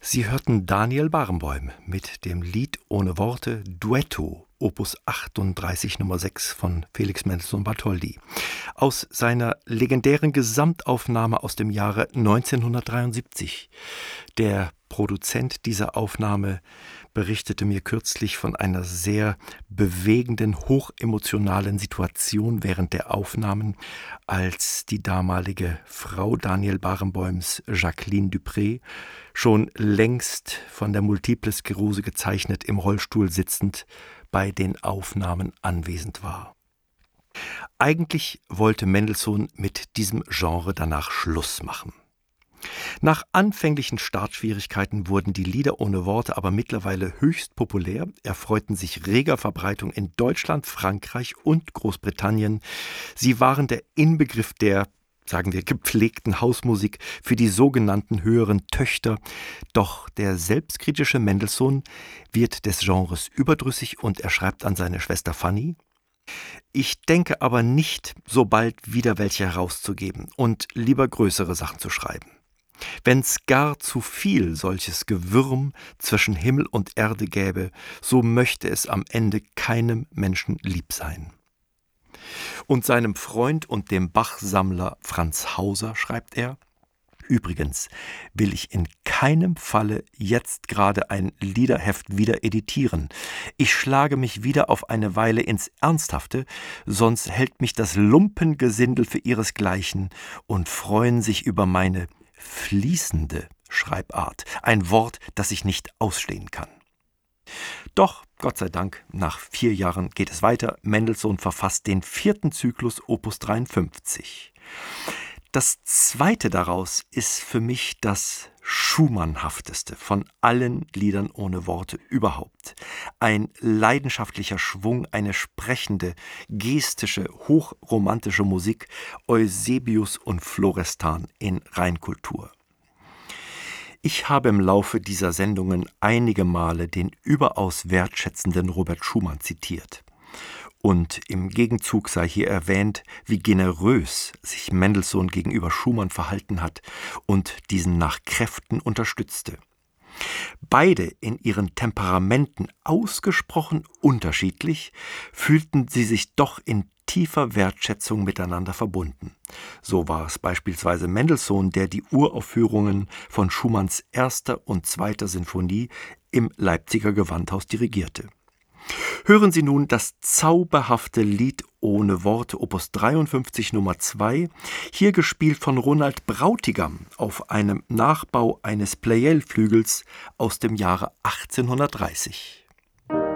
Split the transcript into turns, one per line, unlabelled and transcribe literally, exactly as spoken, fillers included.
Sie hörten Daniel Barenboim mit dem Lied ohne Worte Duetto, Opus achtunddreißig Nummer sechs von Felix Mendelssohn Bartholdy. Aus seiner legendären Gesamtaufnahme aus dem Jahre neunzehnhundertdreiundsiebzig. Der Produzent dieser Aufnahme berichtete mir kürzlich von einer sehr bewegenden, hochemotionalen Situation während der Aufnahmen, als die damalige Frau Daniel Barenboims, Jacqueline Dupré, schon längst von der Multiple Sklerose gezeichnet, im Rollstuhl sitzend, bei den Aufnahmen anwesend war. Eigentlich wollte Mendelssohn mit diesem Genre danach Schluss machen. Nach anfänglichen Startschwierigkeiten wurden die Lieder ohne Worte aber mittlerweile höchst populär, erfreuten sich reger Verbreitung in Deutschland, Frankreich und Großbritannien. Sie waren der Inbegriff der, sagen wir, gepflegten Hausmusik für die sogenannten höheren Töchter. Doch der selbstkritische Mendelssohn wird des Genres überdrüssig und er schreibt an seine Schwester Fanny: Ich denke aber nicht, so bald wieder welche herauszugeben und lieber größere Sachen zu schreiben. Wenn's gar zu viel solches Gewürm zwischen Himmel und Erde gäbe, so möchte es am Ende keinem Menschen lieb sein. Und seinem Freund und dem Bachsammler Franz Hauser schreibt er: Übrigens will ich in keinem Falle jetzt gerade ein Liederheft wieder editieren. Ich schlage mich wieder auf eine Weile ins Ernsthafte, sonst hält mich das Lumpengesindel für ihresgleichen und freuen sich über meine fließende Schreibart, ein Wort, das ich nicht ausstehen kann. Doch, Gott sei Dank, nach vier Jahren geht es weiter. Mendelssohn verfasst den vierten Zyklus Opus dreiundfünfzig. Das zweite daraus ist für mich das Schumannhafteste von allen Liedern ohne Worte überhaupt. Ein leidenschaftlicher Schwung, eine sprechende, gestische, hochromantische Musik, Eusebius und Florestan in Reinkultur. Ich habe im Laufe dieser Sendungen einige Male den überaus wertschätzenden Robert Schumann zitiert. Und im Gegenzug sei hier erwähnt, wie generös sich Mendelssohn gegenüber Schumann verhalten hat und diesen nach Kräften unterstützte. Beide in ihren Temperamenten ausgesprochen unterschiedlich, fühlten sie sich doch in tiefer Wertschätzung miteinander verbunden. So war es beispielsweise Mendelssohn, der die Uraufführungen von Schumanns erster und zweiter Sinfonie im Leipziger Gewandhaus dirigierte. Hören Sie nun das zauberhafte Lied ohne Worte, Opus dreiundfünfzig Nummer zwei, hier gespielt von Ronald Brautigam auf einem Nachbau eines Pleyel-Flügels aus dem Jahre achtzehnhundertdreißig.